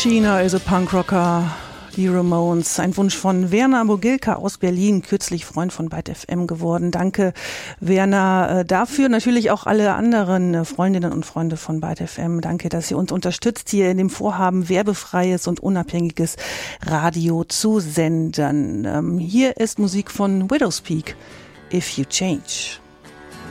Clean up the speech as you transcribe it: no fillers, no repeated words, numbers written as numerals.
Sheena is a Punkrocker. Die Ramones, ein Wunsch von Werner Mogilka aus Berlin, kürzlich Freund von Byte FM geworden. Danke, Werner, dafür. Natürlich auch alle anderen Freundinnen und Freunde von Byte FM. Danke, dass ihr uns unterstützt, hier in dem Vorhaben, werbefreies und unabhängiges Radio zu senden. Hier ist Musik von Widow's Peak, If You Change.